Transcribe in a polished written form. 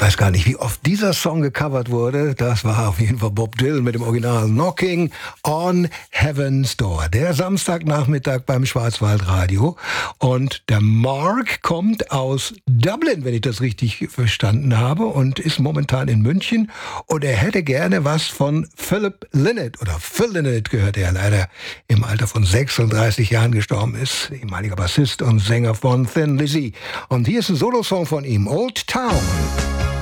weiß gar nicht, wie oft dieser Song gecovert wurde. Das war auf jeden Fall Bob Dylan mit dem Original Knocking on Heaven's Door. Der Samstagnachmittag beim Schwarzwaldradio. Und der Mark kommt aus Dublin, wenn ich das richtig verstanden habe, und ist momentan in München. Und er hätte gerne was von Philip Lynott oder Phil Lynott gehört, der leider im Alter von 36 Jahren gestorben ist. Ehemaliger Bassist und Sänger von Thin Lizzy. Und hier ist ein Solosong von ihm, Old Town.